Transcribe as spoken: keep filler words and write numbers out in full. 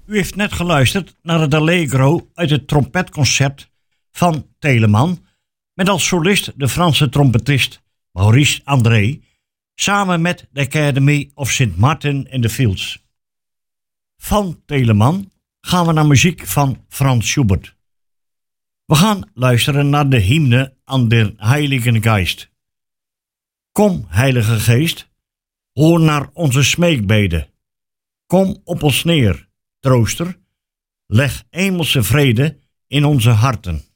U heeft net geluisterd naar het Allegro uit het trompetconcert van Telemann, met als solist de Franse trompetist Maurice André, samen met de Academy of Saint Martin in the Fields. Van Telemann gaan we naar muziek van Franz Schubert. We gaan luisteren naar de hymne aan den Heiligen Geist. Kom, Heilige Geest, hoor naar onze smeekbeden. Kom op ons neer, trooster, leg hemelse vrede in onze harten.